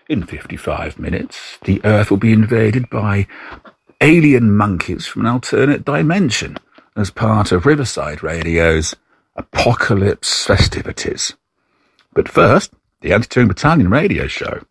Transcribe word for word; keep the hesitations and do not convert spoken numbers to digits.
In fifty-five minutes, the Earth will be invaded by alien monkeys from an alternate dimension as part of Riverside Radio's Apocalypse festivities. But first, the Anti-Touring Battalion radio show.